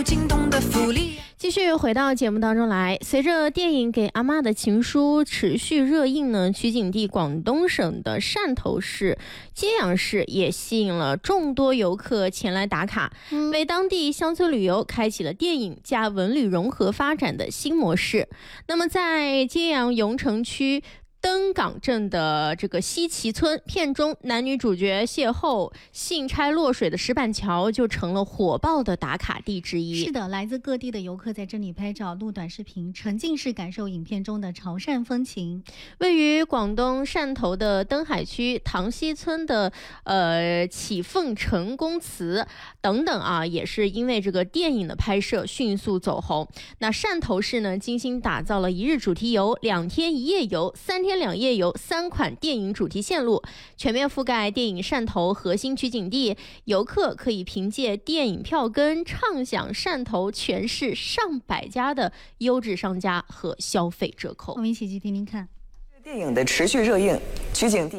京东的福利。 继续回到节目当中来，随着电影《给阿嬷的情书》持续热映呢，取景地广东省的汕头市、揭阳市也吸引了众多游客前来打卡，为当地乡村旅游开启了电影加文旅融合发展的新模式。那么在揭阳永城区登港镇的这个西岐村，片中男女主角邂逅信差落水的石板桥就成了火爆的打卡地之一。 是的，来自各地的游客在这里拍照、录短视频，沉浸式感受影片中的潮汕风情。 位于广东汕头的登海区塘溪村的启凤城公祠等等啊，也是因为这个电影的拍摄迅速走红。那汕头市呢，精心打造了一日主题游、2天1夜游、3天2夜游3款电影主题线路，全面覆盖电影汕头核心取景地。游客可以凭借电影票根畅享汕头全市上百家的优质商家和消费折扣。 我们一起去听听看。 电影的持续热映，取景地